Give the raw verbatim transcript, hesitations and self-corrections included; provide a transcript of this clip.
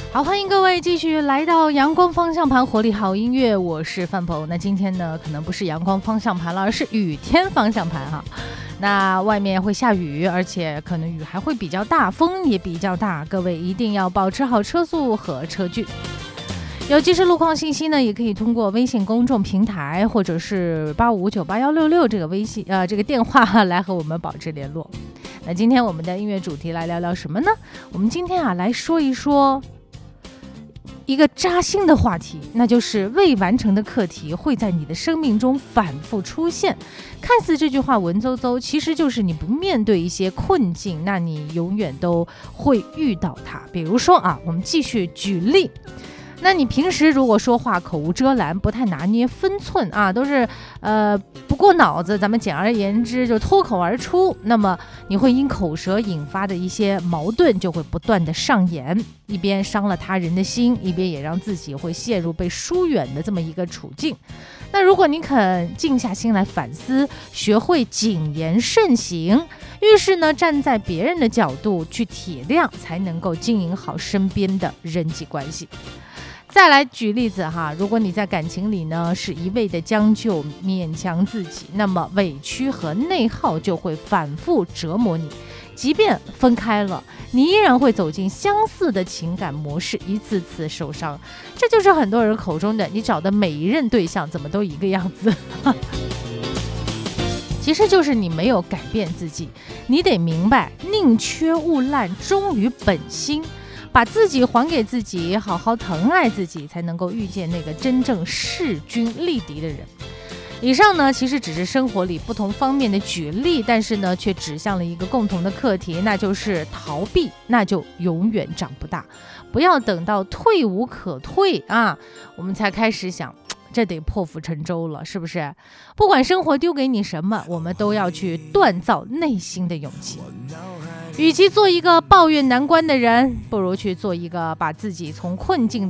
好，欢迎各位继续来到阳光方向盘，活力好音乐，我是范鹏。那今天呢，可能不是阳光方向盘了，而是雨天方向盘哈。那外面会下雨，而且可能雨还会比较大，风也比较大，各位一定要保持好车速和车距。有即时路况信息呢，也可以通过微信公众平台或者是八五九八幺六六这个微信呃这个电话来和我们保持联络。那今天我们的音乐主题来聊聊什么呢？我们今天啊来说一说一个扎心的话题，那就是未完成的课题会在你的生命中反复出现。看似这句话文绉绉，其实就是你不面对一些困境，那你永远都会遇到它。比如说啊，我们继续举例。那你平时如果说话口无遮拦，不太拿捏分寸啊，都是呃不过脑子，咱们简而言之就脱口而出，那么你会因口舌引发的一些矛盾就会不断的上演，一边伤了他人的心，一边也让自己会陷入被疏远的这么一个处境。那如果你肯静下心来反思，学会谨言慎行，遇事呢站在别人的角度去体谅，才能够经营好身边的人际关系。再来举例子哈，如果你在感情里呢是一味的将就勉强自己，那么委屈和内耗就会反复折磨你，即便分开了，你依然会走进相似的情感模式，一次次受伤。这就是很多人口中的你找的每一任对象怎么都一个样子其实就是你没有改变自己。你得明白，宁缺毋滥，忠于本心，把自己还给自己，好好疼爱自己，才能够遇见那个真正势均力敌的人。以上呢，其实只是生活里不同方面的举例，但是呢，却指向了一个共同的课题，那就是逃避，那就永远长不大。不要等到退无可退啊，我们才开始想，这得破釜沉舟了，是不是？不管生活丢给你什么，我们都要去锻造内心的勇气。与其做一个抱怨难关的人，不如去做一个把自己从困境